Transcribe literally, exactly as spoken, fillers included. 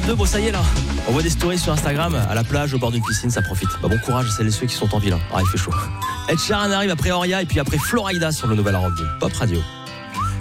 trente-deux, bon ça y est là. On voit des stories sur Instagram, à la plage, au bord d'une piscine, ça profite. Bah, bon courage à celles et ceux qui sont en ville. Hein. Ah, il fait chaud. Ed Sheeran arrive après Oria et puis après Florida sur le Nouvel Rock de Pop Radio.